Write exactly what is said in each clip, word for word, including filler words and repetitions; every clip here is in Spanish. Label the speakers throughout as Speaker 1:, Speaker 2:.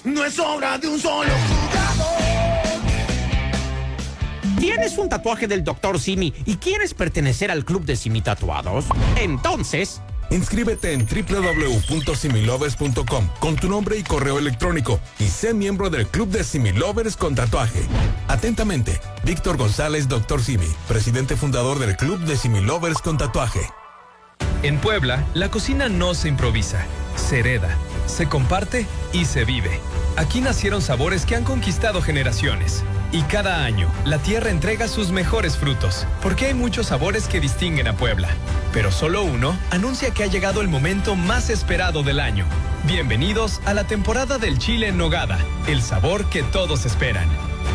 Speaker 1: no es obra de un solo jugador.
Speaker 2: ¿Tienes un tatuaje del doctor Simi y quieres pertenecer al club de Simi Tatuados? Entonces...
Speaker 3: inscríbete en doble u doble u doble u punto similovers punto com con tu nombre y correo electrónico y sé miembro del club de Similovers con tatuaje. Atentamente, Víctor González, doctor Simi, presidente fundador del club de Similovers con tatuaje.
Speaker 4: En Puebla, la cocina no se improvisa, se hereda, se comparte y se vive. Aquí nacieron sabores que han conquistado generaciones. Y cada año, la tierra entrega sus mejores frutos, porque hay muchos sabores que distinguen a Puebla. Pero solo uno anuncia que ha llegado el momento más esperado del año. Bienvenidos a la temporada del chile en nogada, el sabor que todos esperan.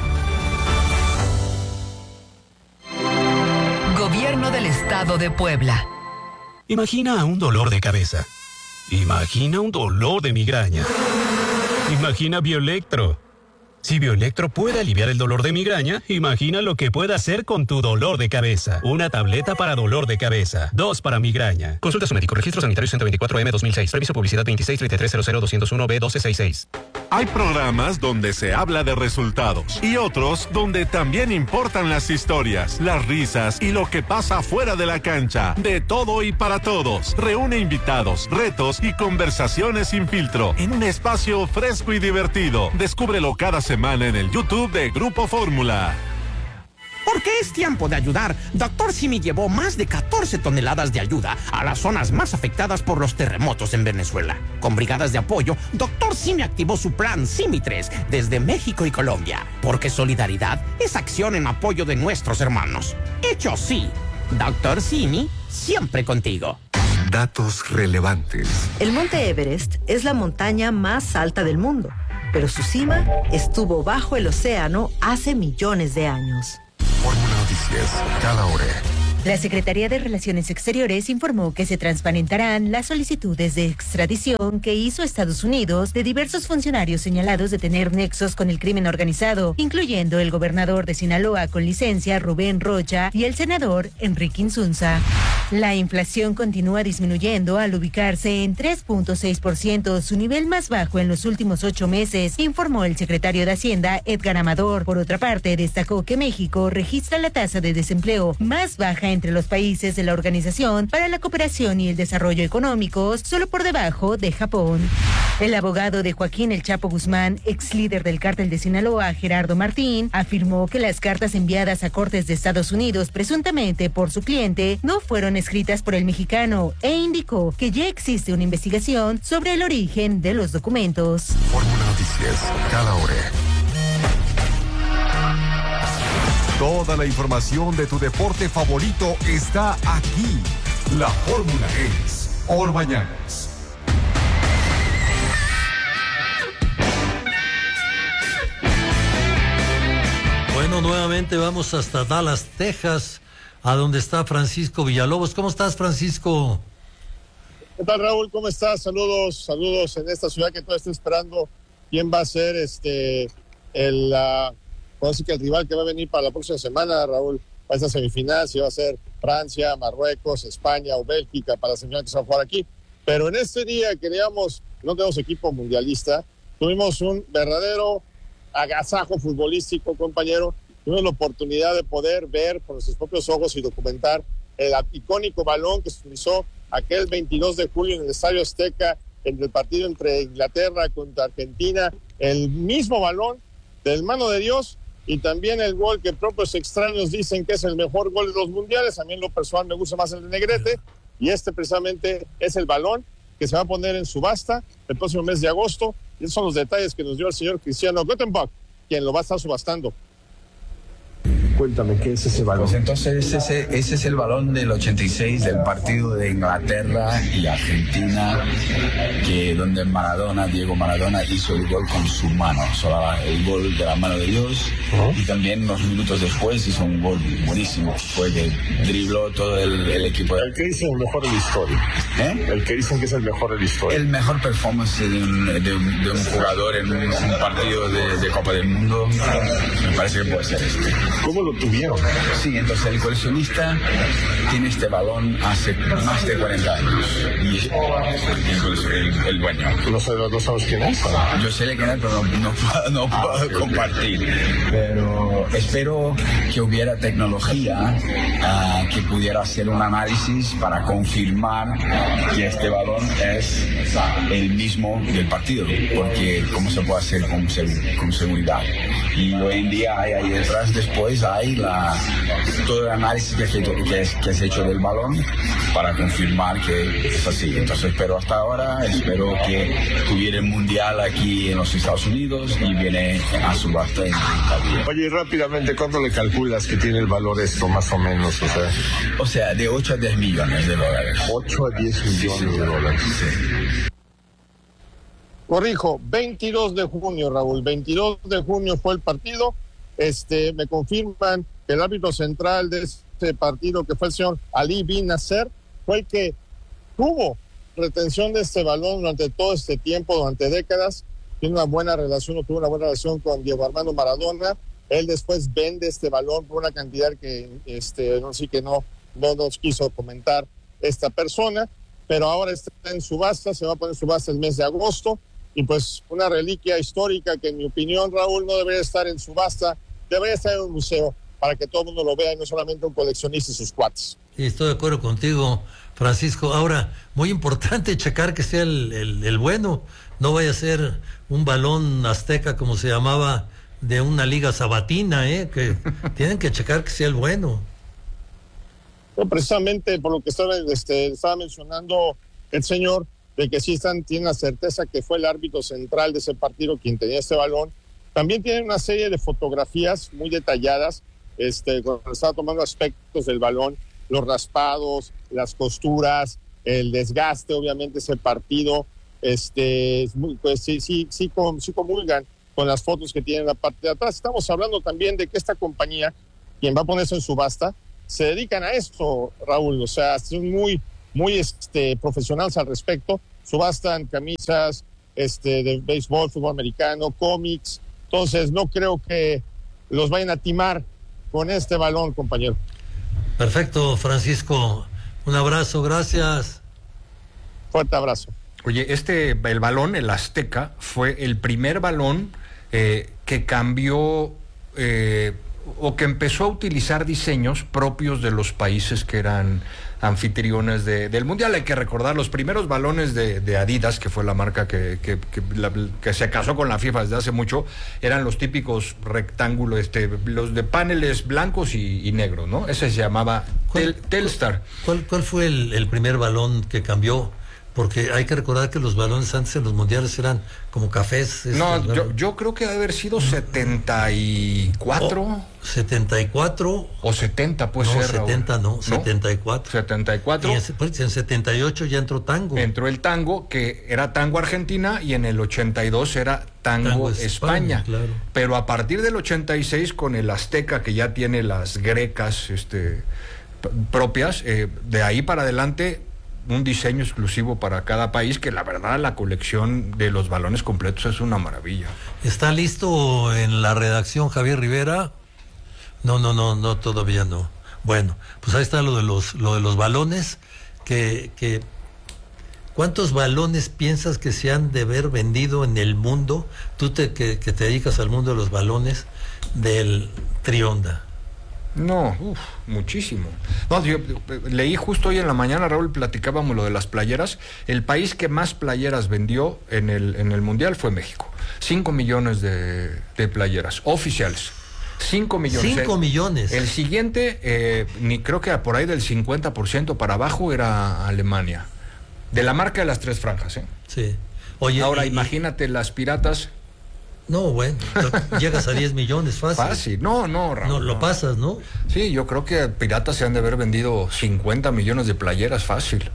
Speaker 5: Gobierno del Estado de Puebla.
Speaker 6: Imagina un dolor de cabeza. Imagina un dolor de migraña. Imagina Bioelectro. Si Bioelectro puede aliviar el dolor de migraña, imagina lo que puede hacer con tu dolor de cabeza. Una tableta para dolor de cabeza, dos para migraña. Consulta a su médico. Registro sanitario ciento veinticuatro M dos mil seis. Previso publicidad veintiséis treinta y tres cero cero doscientos uno B doce sesenta y seis.
Speaker 7: Hay programas donde se habla de resultados y otros donde también importan las historias, las risas y lo que pasa fuera de la cancha. De todo y para todos. Reúne invitados, retos y conversaciones sin filtro en un espacio fresco y divertido. Descúbrelo cada semana en el YouTube de Grupo Fórmula.
Speaker 2: Porque es tiempo de ayudar, doctor Simi llevó más de catorce toneladas de ayuda a las zonas más afectadas por los terremotos en Venezuela. Con brigadas de apoyo, doctor Simi activó su plan Simi tres desde México y Colombia. Porque solidaridad es acción en apoyo de nuestros hermanos. Hecho sí, doctor Simi, siempre contigo.
Speaker 8: Datos relevantes.
Speaker 9: El Monte Everest es la montaña más alta del mundo, pero su cima estuvo bajo el océano hace millones de años.
Speaker 8: Fórmula Noticias, cada hora.
Speaker 10: La Secretaría de Relaciones Exteriores informó que se transparentarán las solicitudes de extradición que hizo Estados Unidos de diversos funcionarios señalados de tener nexos con el crimen organizado, incluyendo el gobernador de Sinaloa con licencia, Rubén Rocha, y el senador Enrique Insunza. La inflación continúa disminuyendo al ubicarse en tres punto seis por ciento, su nivel más bajo en los últimos ocho meses, informó el secretario de Hacienda, Edgar Amador. Por otra parte, destacó que México registra la tasa de desempleo más baja entre los países de la Organización para la Cooperación y el Desarrollo Económicos, solo por debajo de Japón. El abogado de Joaquín El Chapo Guzmán, ex líder del cártel de Sinaloa, Gerardo Martín, afirmó que las cartas enviadas a cortes de Estados Unidos presuntamente por su cliente no fueron escritas por el mexicano e indicó que ya existe una investigación sobre el origen de los documentos.
Speaker 8: Fórmula Noticias, cada hora. Toda la información de tu deporte favorito está aquí. La fórmula es Orbañanos.
Speaker 11: Bueno, nuevamente vamos hasta Dallas, Texas, a donde está Francisco Villalobos. ¿Cómo estás, Francisco?
Speaker 12: ¿Qué tal, Raúl? ¿Cómo estás? Saludos, saludos en esta ciudad que todavía está esperando quién va a ser este el... Uh, Puedo decir que el rival que va a venir para la próxima semana, Raúl, para esta semifinal, si va a ser Francia, Marruecos, España o Bélgica, para la semifinal que se va a jugar aquí. Pero en este día que digamos, no tenemos equipo mundialista, tuvimos un verdadero agasajo futbolístico, compañero. Tuvimos la oportunidad de poder ver por nuestros propios ojos y documentar el icónico balón que se utilizó aquel veintidós de julio en el Estadio Azteca, en el partido entre Inglaterra contra Argentina. El mismo balón del mano de Dios. Y también el gol que propios extraños dicen que es el mejor gol de los mundiales. A mí en lo personal me gusta más el de Negrete. Y este precisamente es el balón que se va a poner en subasta el próximo mes de agosto. Y esos son los detalles que nos dio el señor Cristiano Gottenbach, quien lo va a estar subastando.
Speaker 13: Cuéntame, ¿qué es ese balón?
Speaker 14: Pues entonces ese, ese es el balón del ochenta y seis, del partido de Inglaterra y Argentina, que donde Maradona, Diego Maradona, hizo el gol con su mano, solo el gol de la mano de Dios, uh-huh. Y también unos minutos después hizo un gol buenísimo, fue que dribló todo el, el equipo.
Speaker 13: El que dicen el mejor de la historia.
Speaker 14: ¿Eh?
Speaker 13: El que dicen que es el mejor de la historia.
Speaker 14: El mejor performance de un, de un, de un jugador en un, un partido de, de Copa del Mundo, me parece que puede ser este.
Speaker 13: ¿Cómo lo lo tuvieron.
Speaker 14: Sí, entonces el coleccionista tiene este balón hace más de cuarenta años. Y el, el, el dueño.
Speaker 13: ¿No sabes, no sabes quién es?
Speaker 14: Yo sé quién es, pero no, no puedo, no puedo ah, compartir. Pero espero que hubiera tecnología uh, que pudiera hacer un análisis para confirmar que este balón es el mismo del partido. Porque ¿cómo se puede hacer con, con seguridad? Y hoy en día hay ahí detrás, después hay la, todo el análisis que, que, es, que es hecho del balón para confirmar que es así. Entonces, pero hasta ahora espero que tuviera el mundial aquí en los Estados Unidos y viene a subasta en Italia.
Speaker 13: Oye, y rápidamente, ¿cuánto le calculas que tiene el valor esto, más o menos? O sea,
Speaker 14: o sea de ocho a diez millones de dólares.
Speaker 13: ocho a diez millones de dólares.
Speaker 14: Sí.
Speaker 12: Corrijo, veintidós de junio, Raúl, veintidós de junio fue el partido. Este, me confirman que el árbitro central de este partido, que fue el señor Ali Bin Nasser, fue el que tuvo retención de este balón durante todo este tiempo, durante décadas. Tiene una buena relación, o tuvo una buena relación con Diego Armando Maradona. Él después vende este balón por una cantidad que este, no sé que no, no nos quiso comentar esta persona, pero ahora está en subasta, se va a poner en subasta el mes de agosto. Y pues una reliquia histórica que en mi opinión, Raúl, no debería estar en subasta, debería estar en un museo para que todo el mundo lo vea y no solamente un coleccionista y sus cuates.
Speaker 11: Sí, estoy de acuerdo contigo, Francisco. Ahora, muy importante checar que sea el, el, el bueno, no vaya a ser un balón azteca como se llamaba de una liga sabatina, ¿eh? Que tienen que checar que sea el bueno.
Speaker 12: No, precisamente por lo que estaba, este, estaba mencionando el señor, de que sí están, tienen la certeza que fue el árbitro central de ese partido quien tenía este balón. También tienen una serie de fotografías muy detalladas, este, cuando estaba tomando aspectos del balón, los raspados, las costuras, el desgaste, obviamente, ese partido, este, pues sí, sí, sí, com, sí comulgan con las fotos que tienen en la parte de atrás. Estamos hablando también de que esta compañía, quien va a poner eso en subasta, se dedican a esto, Raúl, o sea, son muy, muy este, profesionales al respecto. Subastan camisas este, de béisbol, fútbol americano, cómics. Entonces no creo que los vayan a timar con este balón, compañero.
Speaker 11: Perfecto, Francisco. Un abrazo, gracias.
Speaker 12: Fuerte abrazo.
Speaker 15: Oye, este, el balón, el Azteca, fue el primer balón eh, que cambió eh, o que empezó a utilizar diseños propios de los países que eran anfitriones de, del Mundial. Hay que recordar los primeros balones de, de Adidas, que fue la marca que, que, que, la, que se casó con la FIFA desde hace mucho, eran los típicos rectángulos, este, los de paneles blancos y, y negros, ¿no? Ese se llamaba tel, Telstar.
Speaker 11: ¿Cuál, cuál fue el, el primer balón que cambió? Porque hay que recordar que los balones antes en los mundiales eran como cafés.
Speaker 15: No, yo, yo creo que debe haber sido setenta y cuatro.
Speaker 11: Oh, setenta y cuatro.
Speaker 15: O setenta, puede
Speaker 11: no,
Speaker 15: ser.
Speaker 11: setenta, no, ¿no? setenta y cuatro.
Speaker 15: setenta y cuatro.
Speaker 11: Y en, pues, en setenta y ocho ya entró tango.
Speaker 15: Entró el tango, que era tango Argentina, y en el ochenta y dos era tango, tango España. España.
Speaker 11: Claro.
Speaker 15: Pero a partir del ochenta y seis, con el Azteca, que ya tiene las grecas este, propias, eh, de ahí para adelante un diseño exclusivo para cada país, que la verdad la colección de los balones completos es una maravilla.
Speaker 11: ¿Está listo en la redacción Javier Rivera? No, no, no, no, todavía no. Bueno, pues ahí está lo de los, lo de los balones, que, que ¿cuántos balones piensas que se han de haber vendido en el mundo? Tú te, que, que te dedicas al mundo de los balones del Trionda.
Speaker 15: No, uf, muchísimo. No, yo leí justo hoy en la mañana, Raúl, platicábamos lo de las playeras. El país que más playeras vendió en el, en el Mundial fue México. Cinco millones de, de playeras oficiales. Cinco millones.
Speaker 11: Cinco millones.
Speaker 15: El siguiente, eh, ni creo que por ahí del cincuenta por ciento para abajo era Alemania. De la marca de las tres franjas, ¿eh?
Speaker 11: Sí. Oye,
Speaker 15: ahora
Speaker 11: y,
Speaker 15: imagínate las piratas.
Speaker 11: No, bueno, llegas a diez millones fácil.
Speaker 15: Fácil, no, no, Raúl.
Speaker 11: No, lo
Speaker 15: no.
Speaker 11: pasas, ¿no?
Speaker 15: Sí, yo creo que piratas se han de haber vendido cincuenta millones de playeras fácil.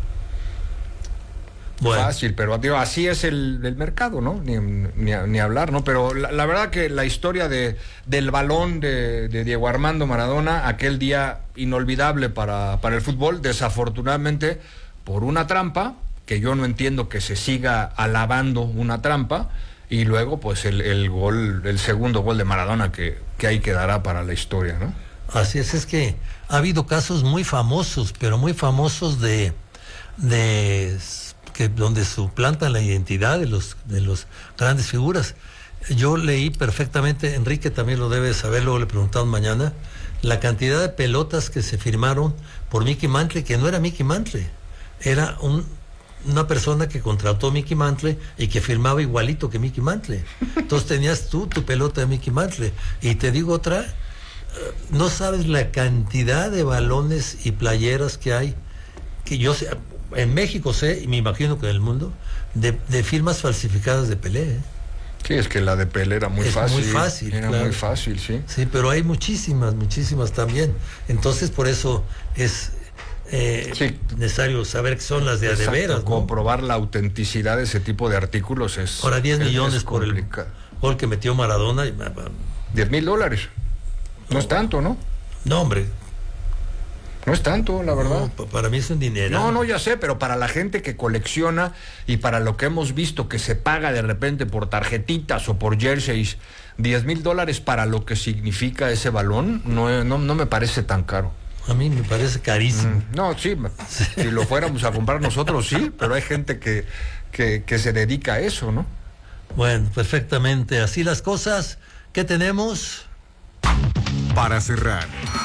Speaker 15: Bueno. Fácil, pero digo, así es el, el mercado, ¿no? Ni, ni, ni hablar, ¿no? Pero la, la verdad que la historia de, del balón de, de Diego Armando Maradona, aquel día inolvidable para, para el fútbol, desafortunadamente por una trampa, que yo no entiendo que se siga alabando una trampa, y luego pues el, el gol, el segundo gol de Maradona, que, que ahí quedará para la historia, ¿no?
Speaker 11: Así es, es que ha habido casos muy famosos, pero muy famosos de, de que donde suplantan la identidad de los de los grandes figuras. Yo leí perfectamente, Enrique también lo debe saber, luego le preguntaron mañana, la cantidad de pelotas que se firmaron por Mickey Mantle, que no era Mickey Mantle, era un, una persona que contrató a Mickey Mantle y que firmaba igualito que Mickey Mantle. Entonces tenías tú tu pelota de Mickey Mantle. Y te digo otra, no sabes la cantidad de balones y playeras que hay, que yo sé, en México sé, y me imagino que en el mundo, de, de firmas falsificadas de Pelé, ¿eh?
Speaker 15: Sí, es que la de Pelé era muy
Speaker 11: es
Speaker 15: fácil.
Speaker 11: muy fácil,
Speaker 15: Era
Speaker 11: claro.
Speaker 15: muy fácil, sí.
Speaker 11: Sí, pero hay muchísimas, muchísimas también. Entonces, por eso es eh,
Speaker 15: sí.
Speaker 11: necesario saber que son las de a de
Speaker 15: Exacto,
Speaker 11: veras, ¿no?
Speaker 15: comprobar la autenticidad de ese tipo de artículos es...
Speaker 11: Ahora diez
Speaker 15: es,
Speaker 11: millones
Speaker 15: es
Speaker 11: por el gol que metió Maradona. Y,
Speaker 15: diez mil dólares. No, no es tanto, ¿no?
Speaker 11: No, hombre.
Speaker 15: No es tanto, la verdad.
Speaker 11: No, para mí es un dinero.
Speaker 15: No, no, ya sé, pero para la gente que colecciona y para lo que hemos visto que se paga de repente por tarjetitas o por jerseys, diez mil dólares para lo que significa ese balón, no, no, no me parece tan caro.
Speaker 11: A mí me parece carísimo.
Speaker 15: Mm, no, sí, sí, si lo fuéramos a comprar nosotros, sí, pero hay gente que, que, que se dedica a eso, ¿no?
Speaker 11: Bueno, perfectamente. Así las cosas. ¿Qué tenemos?
Speaker 8: Para cerrar.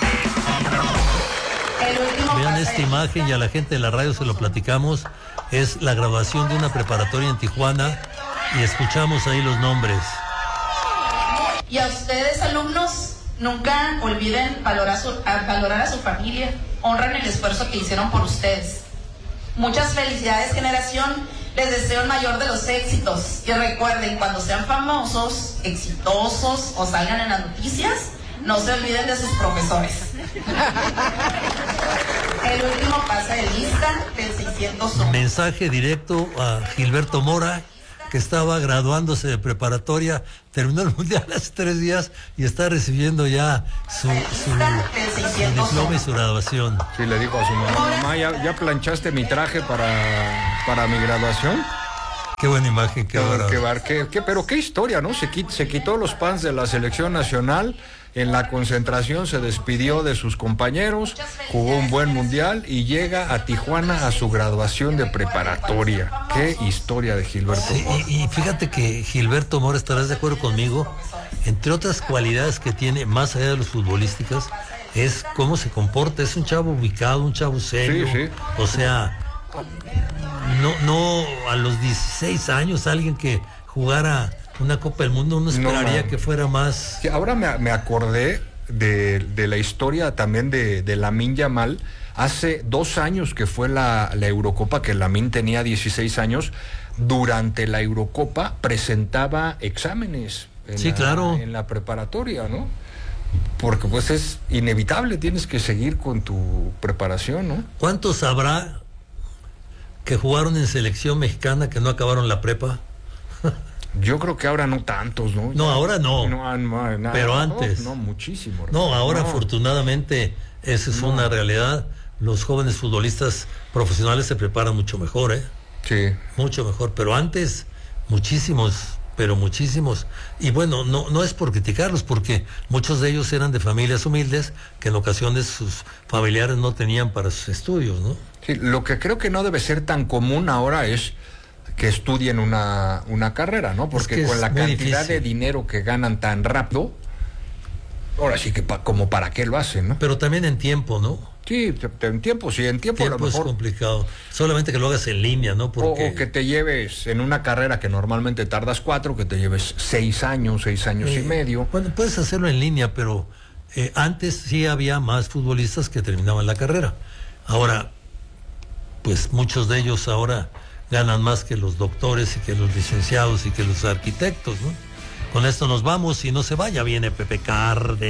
Speaker 11: Vean esta imagen y a la gente de la radio se lo platicamos. Es la grabación de una preparatoria en Tijuana y escuchamos ahí los nombres.
Speaker 16: Y a ustedes, alumnos, nunca olviden valorar, su, a, valorar a su familia. Honran el esfuerzo que hicieron por ustedes. Muchas felicidades, generación. Les deseo el mayor de los éxitos. Y recuerden, cuando sean famosos, exitosos o salgan en las noticias, no se olviden de sus profesores. El último pase de lista del seiscientos uno.
Speaker 11: Mensaje directo a Gilberto Mora, que estaba graduándose de preparatoria, terminó el mundial hace tres días y está recibiendo ya su, su, su diploma y su graduación.
Speaker 15: Sí, le dijo a su mamá, mamá, ¿ya, ya planchaste mi traje para, para mi graduación?
Speaker 11: Qué buena imagen, qué
Speaker 15: qué, qué, qué, qué, pero qué historia, ¿no? Se, quit, se quitó los pants de la selección nacional, en la concentración se despidió de sus compañeros, jugó un buen mundial y llega a Tijuana a su graduación de preparatoria. Qué historia de Gilberto
Speaker 11: sí,
Speaker 15: Mora.
Speaker 11: Y, y fíjate que Gilberto Mora, estarás de acuerdo conmigo, entre otras cualidades que tiene, más allá de los futbolísticas, es cómo se comporta. Es un chavo ubicado, un chavo serio.
Speaker 15: Sí, sí.
Speaker 11: O sea, no, no a los dieciséis años alguien que jugara una Copa del Mundo, uno esperaría no, que fuera más...
Speaker 15: Sí, ahora me, me acordé de, de la historia también de, de Lamine Yamal. Hace dos años que fue la, la Eurocopa, que Lamine tenía dieciséis años, durante la Eurocopa presentaba exámenes en,
Speaker 11: sí,
Speaker 15: la,
Speaker 11: claro.
Speaker 15: en la preparatoria, ¿no? Porque pues es inevitable, tienes que seguir con tu preparación, ¿no?
Speaker 11: ¿Cuántos habrá que jugaron en selección mexicana que no acabaron la prepa?
Speaker 15: Yo creo que ahora no tantos, ¿no?
Speaker 11: No, ahora no.
Speaker 15: no, no, no
Speaker 11: pero
Speaker 15: no,
Speaker 11: antes.
Speaker 15: No, muchísimo.
Speaker 11: No, ahora
Speaker 15: no.
Speaker 11: afortunadamente esa es no. una realidad. Los jóvenes futbolistas profesionales se preparan mucho mejor, ¿eh?
Speaker 15: Sí.
Speaker 11: Mucho mejor. Pero antes, muchísimos, pero muchísimos. Y bueno, no, no es por criticarlos, porque muchos de ellos eran de familias humildes que en ocasiones sus familiares no tenían para sus estudios, ¿no?
Speaker 15: Sí, lo que creo que no debe ser tan común ahora es que estudien una, una carrera, ¿no? Porque es con la cantidad difícil. de dinero que ganan tan rápido, ahora sí que pa, como para qué lo hacen, ¿no?
Speaker 11: Pero también en tiempo, ¿no?
Speaker 15: Sí, en tiempo, sí, en tiempo,
Speaker 11: tiempo
Speaker 15: a lo mejor
Speaker 11: es complicado. Solamente que lo hagas en línea, ¿no? Porque...
Speaker 15: O, o que te lleves en una carrera que normalmente tardas cuatro, que te lleves seis años, seis años eh, y medio.
Speaker 11: Bueno, puedes hacerlo en línea, pero eh, antes sí había más futbolistas que terminaban la carrera. Ahora, pues muchos de ellos ahora ganan más que los doctores y que los licenciados y que los arquitectos, ¿no? Con esto nos vamos y no se vaya, viene Pepe Carde.